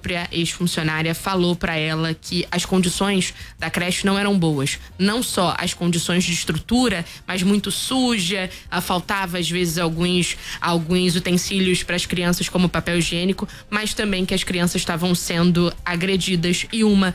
própria ex-funcionária falou para ela que as condições da creche não eram boas. Não só as condições de estrutura, mas muito suja, faltava às vezes alguns utensílios para as crianças, como papel higiênico, mas também que as crianças estavam sendo agredidas e uma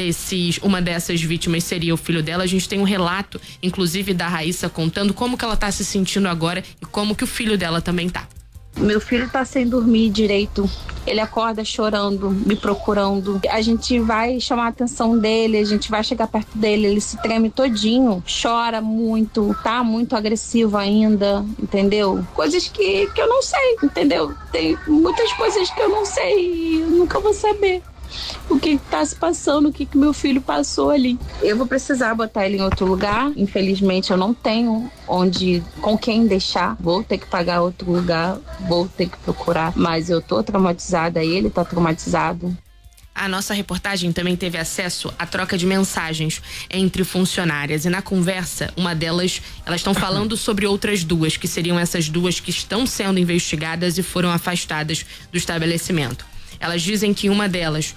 dessas vítimas seria o filho dela. A gente tem um relato, inclusive, da Raíssa contando como que ela tá se sentindo agora e como que o filho dela também tá. Meu filho tá sem dormir direito. Ele acorda chorando, me procurando. A gente vai chamar a atenção dele, a gente vai chegar perto dele, ele se treme todinho, chora muito, tá muito agressivo ainda, entendeu? Coisas que eu não sei, entendeu? Tem muitas coisas que eu não sei e eu nunca vou saber o que tá se passando, o que meu filho passou ali. Eu vou precisar botar ele em outro lugar. Infelizmente eu não tenho com quem deixar. Vou ter que pagar outro lugar, vou ter que procurar. Mas eu tô traumatizada, ele tá traumatizado. A nossa reportagem também teve acesso à troca de mensagens entre funcionárias. E na conversa, uma delas, elas estão falando sobre outras duas, que seriam essas duas que estão sendo investigadas e foram afastadas do estabelecimento. Elas dizem que uma delas,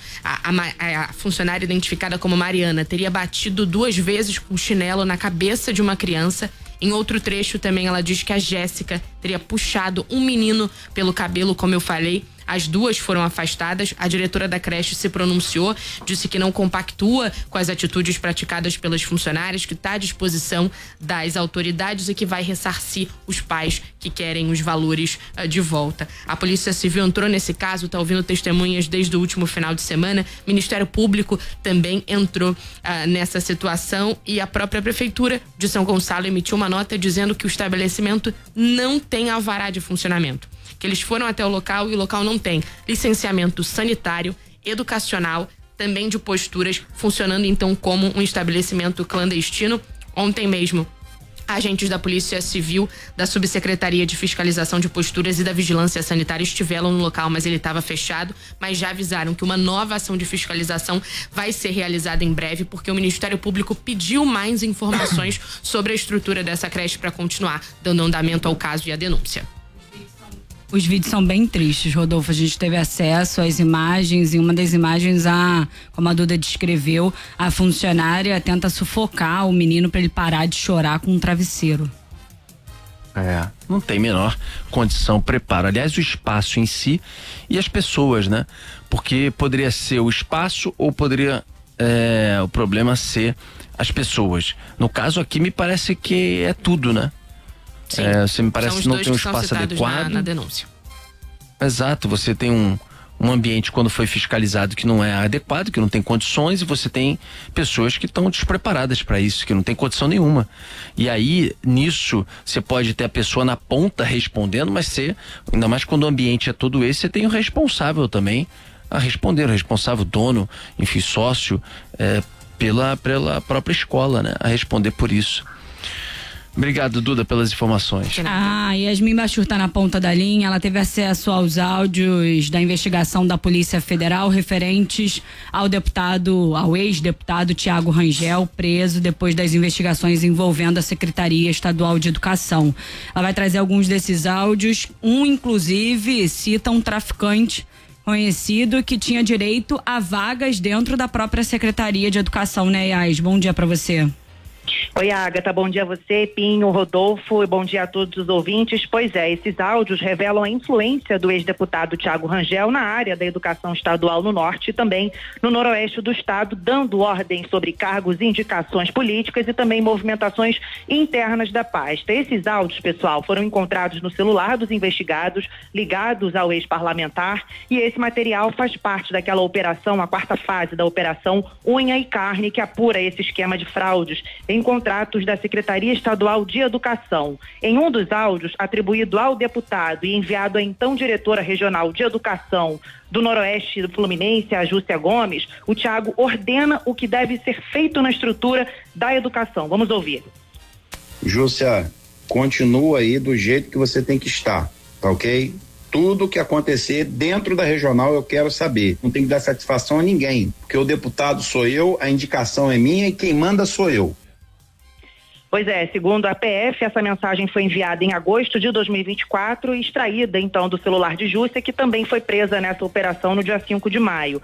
a funcionária identificada como Mariana, teria batido 2 vezes com chinelo na cabeça de uma criança. Em outro trecho também ela diz que a Jéssica teria puxado um menino pelo cabelo, como eu falei. As duas foram afastadas. A diretora da creche se pronunciou, disse que não compactua com as atitudes praticadas pelas funcionárias, que está à disposição das autoridades e que vai ressarcir os pais que querem os valores de volta. A Polícia Civil entrou nesse caso, está ouvindo testemunhas desde o último final de semana. O Ministério Público também entrou nessa situação e a própria Prefeitura de São Gonçalo emitiu uma nota dizendo que o estabelecimento não tem alvará de funcionamento. Que eles foram até o local e o local não tem licenciamento sanitário, educacional, também de posturas, funcionando então como um estabelecimento clandestino. Ontem mesmo, agentes da Polícia Civil, da Subsecretaria de Fiscalização de Posturas e da Vigilância Sanitária estiveram no local, mas ele estava fechado, mas já avisaram que uma nova ação de fiscalização vai ser realizada em breve, porque o Ministério Público pediu mais informações sobre a estrutura dessa creche para continuar dando andamento ao caso e à denúncia. Os vídeos são bem tristes, Rodolfo. A gente teve acesso às imagens e uma das imagens, como a Duda descreveu, a funcionária tenta sufocar o menino para ele parar de chorar com um travesseiro. Não tem menor condição, preparo. Aliás, o espaço em si e as pessoas, né? Porque poderia ser o espaço ou poderia o problema ser as pessoas. No caso aqui, me parece que é tudo, né? Sim. Você me parece que não tem um espaço adequado. Na denúncia. Exato, você tem um ambiente quando foi fiscalizado que não é adequado, que não tem condições, e você tem pessoas que estão despreparadas para isso, que não tem condição nenhuma. E aí, nisso, você pode ter a pessoa na ponta respondendo, mas ainda mais quando o ambiente é todo esse, você tem o responsável também a responder, o responsável, dono, enfim, sócio, pela própria escola, né, a responder por isso. Obrigado, Duda, pelas informações. Yasmin Bachur tá na ponta da linha. Ela teve acesso aos áudios da investigação da Polícia Federal referentes ao ex-deputado Tiago Rangel, preso depois das investigações envolvendo a Secretaria Estadual de Educação. Ela vai trazer alguns desses áudios. Inclusive, cita um traficante conhecido que tinha direito a vagas dentro da própria Secretaria de Educação, né, Yas? Bom dia para você. Oi, Agatha, bom dia a você, Pinho, Rodolfo, e bom dia a todos os ouvintes. Pois é, esses áudios revelam a influência do ex-deputado Tiago Rangel na área da educação estadual no norte e também no noroeste do estado, dando ordens sobre cargos e indicações políticas e também movimentações internas da pasta. Esses áudios, pessoal, foram encontrados no celular dos investigados ligados ao ex-parlamentar, e esse material faz parte daquela operação, a 4ª fase da operação Unha e Carne, que apura esse esquema de fraudes em contratos da Secretaria Estadual de Educação. Em um dos áudios, atribuído ao deputado e enviado à então diretora regional de Educação do Noroeste do Fluminense, a Júcia Gomes, o Tiago ordena o que deve ser feito na estrutura da educação. Vamos ouvir. Júcia, continua aí do jeito que você tem que estar, tá ok? Tudo que acontecer dentro da regional eu quero saber. Não tem que dar satisfação a ninguém, porque o deputado sou eu, a indicação é minha e quem manda sou eu. Pois é, segundo a PF, essa mensagem foi enviada em agosto de 2024 e extraída então do celular de Júcia, que também foi presa nessa operação no dia 5 de maio.